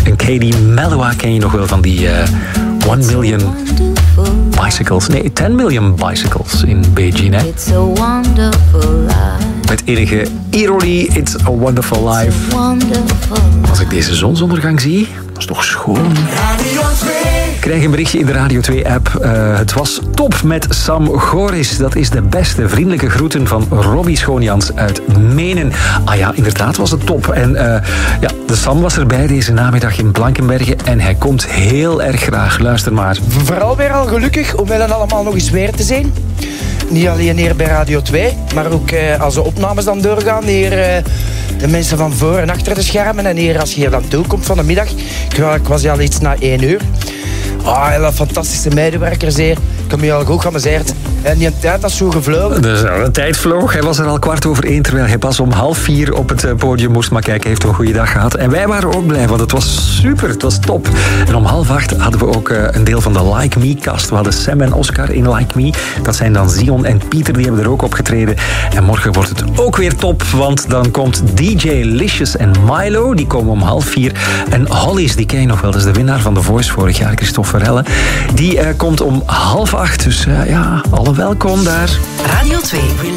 En Katie Melua ken je nog wel van die 1 million bicycles. Nee, 10 million bicycles in Beijing, hè? Met enige ironie, It's a Wonderful Life. Als ik deze zonsondergang zie, dat is toch schoon. Ik krijg een berichtje in de Radio 2-app. Het was top met Sam Goris. Dat is de beste vriendelijke groeten van Robbie Schoonjans uit Menen. Ah ja, inderdaad was het top. En de Sam was erbij deze namiddag in Blankenberge en hij komt heel erg graag. Luister maar. Vooral weer al gelukkig om hen allemaal nog eens weer te zien. Niet alleen hier bij Radio 2, maar ook als de opnames dan doorgaan. Hier de mensen van voor en achter de schermen. En hier als je hier dan toe komt van de middag. Ik was hier al iets na 1 uur. Hele fantastische medewerkers hier. Ik heb me al goed geamuseerd. En die tijd was zo gevlogen. Dus de tijd vloog. Hij was er al 3:15, terwijl hij pas om 3:30 op het podium moest. Maar kijk, hij heeft een goede dag gehad. En wij waren ook blij, want het was super. Het was top. En om 7:30 hadden we ook een deel van de Like Me-cast. We hadden Sam en Oscar in Like Me. Dat zijn dan Zion en Pieter, die hebben er ook opgetreden. En morgen wordt het ook weer top, want dan komt DJ Licious en Milo. Die komen om 3:30. En Hollies, die ken je nog wel. Dat is de winnaar van The Voice vorig jaar, Christophe Verhelle. Die komt om 7:30. Dus alle welkom daar. Radio 2 Relax.